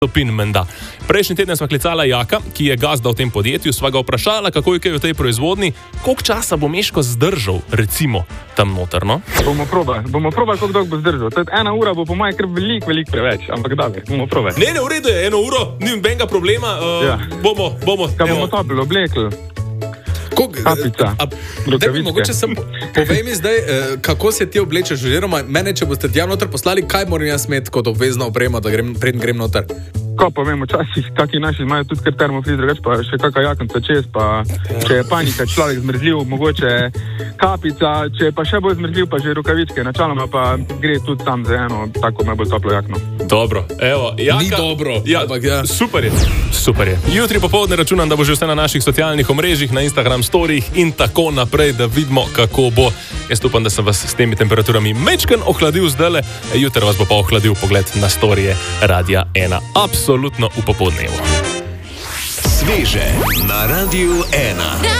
stopinj menda. Prejšnji teden sva klicala Jaka, ki je gazda v tem podjetju, sva ga vprašala, kako je kaj v tej proizvodni, koliko časa bo Meško zdržal, recimo, tam noter, no? Bomo probali, koliko dolgo bo zdržal. Tudi 1 ura bo po mojem kar veliko preveč, ampak da, bomo probali. Ne, v redu je, 1 uro, ni nobenega problema, bomo. Kaj bomo topili, oblekli? Kapica. Mogoče sem, povej mi zdaj, kako se ti oblečeš, oziroma mene, če boste tja noter poslali, kaj moram jaz imeti kot obvezno opremo, da preden grem noter? Ko pa vemo, včasih taki naši imajo tudi kar termofriz, drugače pa še kakšna jakenca čez, pa če je panika, človek zmrzljiv, mogoče kapica, če je pa še bolj zmrzljiv, pa že rokavičke, načeloma pa gre tudi sam za eno tako najbolj toplo jakno. Dobro, evo, Jaka. Ni dobro, ampak ja. Super je. Jutri popoldne računam, da bo že vse na naših socialnih omrežjih, na Instagram storijih in tako naprej, da vidimo, kako bo. Jaz upam, da sem vas s temi temperaturami mečken ohladil zdajle, jutri vas bo pa ohladil pogled na storije Radia 1. Absolutno v popoldnevu. Sveže na Radiu 1.